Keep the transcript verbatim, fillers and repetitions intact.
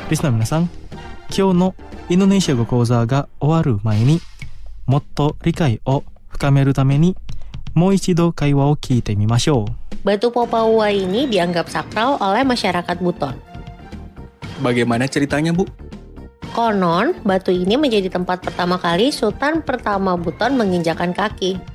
リスナーの皆さん、今日のインドネシア語講座が終わる前に、もっと理解を深めるために、もう一度会話を聞いてみましょう。 Batu Popawua ini dianggap sakral oleh masyarakat Buton. Bagaimana ceritanya, Bu? Konon, batu ini menjadi tempat pertama kali Sultan pertama Buton menginjakan kaki.